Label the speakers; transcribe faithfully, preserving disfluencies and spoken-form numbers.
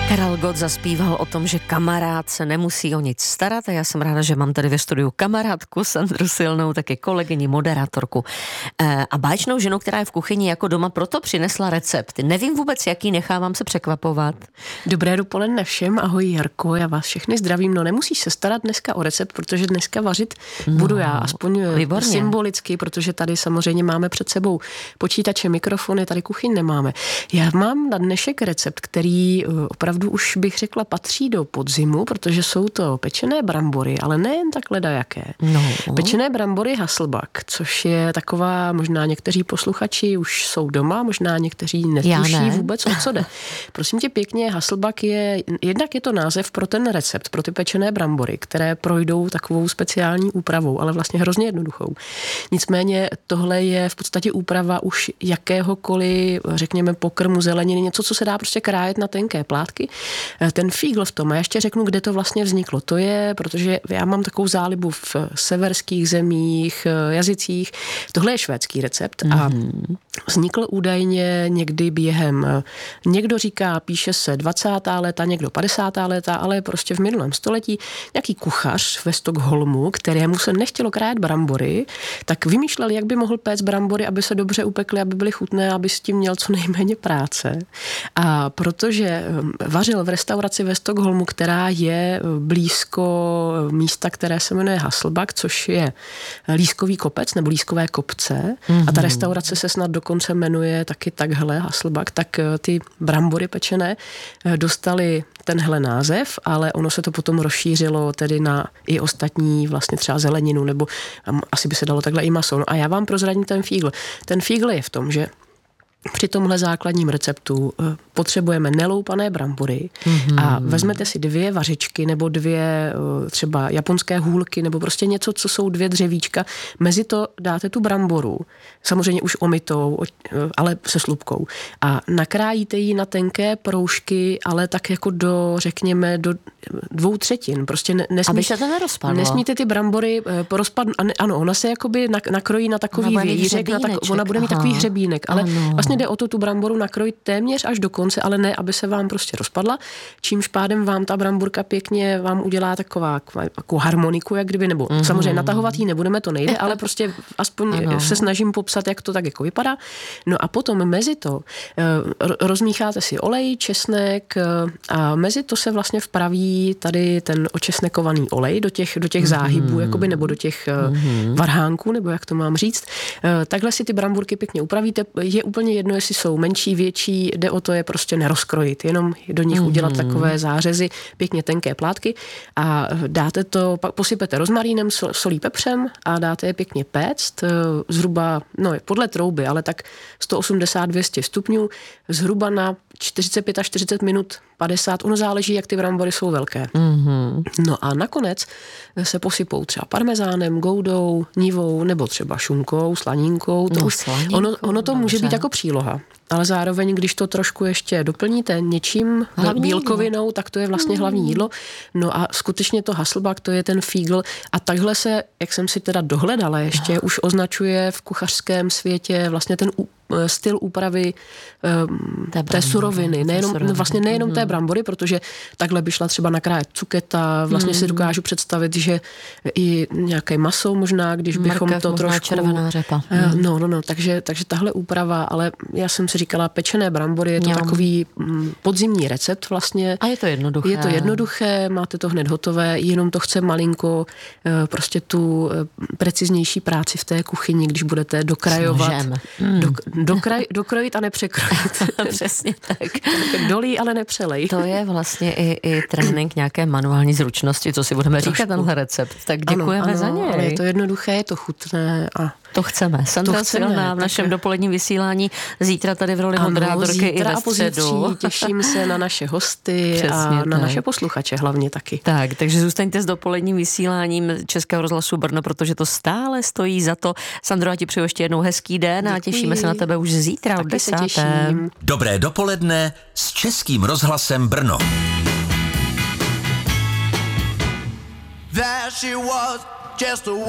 Speaker 1: Karel Gott zaspíval o tom, že kamarád se nemusí o nic starat a já jsem ráda, že mám tady ve studiu kamarádku Sandru Silnou, taky kolegyni, moderátorku e, a báječnou ženu, která je v kuchyni jako doma, proto přinesla recept. Nevím vůbec jaký, nechávám se překvapovat.
Speaker 2: Dobré dopoledne všem, ahoj Jarko, já vás všechny zdravím. No nemusíš se starat dneska o recept, protože dneška vařit no, budu já, aspoň výborně. Symbolicky, protože tady samozřejmě máme před sebou počítače, mikrofony, tady kuchyň nemáme. Já mám na dnešek recept, který opravdu už bych řekla patří do podzimu, protože jsou to pečené brambory, ale nejen tak ledajaké.
Speaker 1: No.
Speaker 2: Pečené brambory Hasselback, což je taková, možná někteří posluchači už jsou doma, možná někteří netuší
Speaker 1: ne.
Speaker 2: vůbec, o co jde. Prosím tě pěkně, Hasselback je, jednak je to název pro ten recept, pro ty pečené brambory, které projdou takovou speciální úpravou, ale vlastně hrozně jednoduchou. Nicméně tohle je v podstatě úprava už jakéhokoliv, řekněme, pokrmu, zeleniny, něco, co se dá prostě krájet na tenké plátky. Ten fígl v tom, a ještě řeknu, kde to vlastně vzniklo. To je, protože já mám takovou zálibu v severských zemích, jazycích. Tohle je švédský recept a mm-hmm. vznikl údajně někdy během, někdo říká, píše se dvacátá léta, někdo padesátá léta, ale prostě v minulém století nějaký kuchař ve Stockholmu, kterému se nechtělo krájet brambory, tak vymýšlel, jak by mohl péct brambory, aby se dobře upekly, aby byly chutné, aby s tím měl co nejméně práce. A protože vařil v restauraci ve Stockholmu, která je blízko místa, které se jmenuje Hasselback, což je lískový kopec nebo lískové kopce. Mm-hmm. A ta restaurace se snad dokonce jmenuje taky takhle Hasselback, tak ty brambory pečené dostaly tenhle název, ale ono se to potom rozšířilo tedy na i ostatní vlastně třeba zeleninu, nebo asi by se dalo takhle i maso. No a já vám prozradím ten fígl. Ten fígl je v tom, že při tomhle základním receptu potřebujeme neloupané brambory mm-hmm. a vezmete si dvě vařičky nebo dvě třeba japonské hůlky nebo prostě něco, co jsou dvě dřevíčka. Mezi to dáte tu bramboru, samozřejmě už omytou, ale se slupkou. A nakrájíte ji na tenké proužky, ale tak jako do, řekněme, do dvou třetin. Prostě nesmí,
Speaker 1: aby se to nerozpadlo.
Speaker 2: Nesmíte ty brambory rozpadnout. Ano, ona se jakoby nakrojí na takový vějířek, na tak, ona bude mít Aha. takový hřebínek, ale ano. Vlastně jde o to tu bramboru nakrojit téměř až do konce, ale ne, aby se vám prostě rozpadla, čímž pádem vám ta bramburka pěkně vám udělá taková takovou harmoniku, jak kdyby, nebo mm-hmm. samozřejmě natahovat jí nebudeme, to nejde, ale prostě aspoň ano. se snažím popsat, jak to tak jako vypadá. No a potom mezi to rozmícháte si olej, česnek a mezi to se vlastně vpraví tady ten očesnekovaný olej do těch, do těch mm-hmm. záhybů, jakoby, nebo do těch mm-hmm. varhánků, nebo jak to mám říct. Takhle si ty bramburky pěkně upravíte. Je úplně jedno, jestli jsou menší, větší, jde o to je prostě nerozkrojit, jenom do nich mm-hmm. udělat takové zářezy, pěkně tenké plátky a dáte to, pak posypete rozmarínem, solí, pepřem a dáte je pěkně péct, zhruba, no podle trouby, ale tak sto osmdesát až dvě stě stupňů, zhruba na čtyřicet pět až čtyřicet minut, padesát, ono záleží, jak ty brambory jsou velké. Mm-hmm. No a nakonec se posypou třeba parmezánem, goudou, nivou nebo třeba šunkou, slanínkou. To
Speaker 1: no,
Speaker 2: už,
Speaker 1: slanínkou
Speaker 2: ono, ono to
Speaker 1: dobře.
Speaker 2: Může být jako příloha. Ale zároveň, když to trošku ještě doplníte něčím hlavní bílkovinou, jídlo. Tak to je vlastně mm. hlavní jídlo. No a skutečně to Hasselback, to je ten fígl. A takhle se, jak jsem si teda dohledala ještě, no. už označuje v kuchařském světě vlastně ten styl úpravy um, té, té suroviny. Nejenom, suroviny. Vlastně nejenom mm. té brambory, protože takhle by šla třeba nakrájet cuketa. Vlastně mm. si dokážu představit, že i nějaké maso možná, když bychom
Speaker 1: Mrkev,
Speaker 2: to trošku...
Speaker 1: červená řepa.
Speaker 2: Mm. No, no, no. Takže, takže tahle úprava, ale já jsem si říkala, pečené brambory, je to Mňam. takový mm, podzimní recept vlastně.
Speaker 1: A je to jednoduché.
Speaker 2: Je to jednoduché, máte to hned hotové, jenom to chce malinko e, prostě tu e, preciznější práci v té kuchyni, když budete dokrajovat. Mm. Do, Dokraj, dokrojit a nepřekrojit.
Speaker 1: Přesně tak.
Speaker 2: Dolí, ale nepřelej.
Speaker 1: To je vlastně i, i trénink nějaké manuální zručnosti, co si budeme Trošku. říkat tenhle recept. Tak děkujeme ano, ano, za něj.
Speaker 2: Ale je to jednoduché, je to chutné a
Speaker 1: to chceme. Sandra Silná v našem tak... dopoledním vysílání. Zítra tady v roli moderátorky i ve středu.
Speaker 2: Těším se na naše hosty Přesně a na tak. naše posluchače hlavně taky.
Speaker 1: Tak, takže zůstaňte s dopoledním vysíláním Českého rozhlasu Brno, protože to stále stojí za to. Sandro, já ti přeju ještě jednou hezký den Děkuji. a těšíme se na tebe už zítra od desáté.
Speaker 3: Dobré dopoledne s Českým rozhlasem Brno. There she was, just a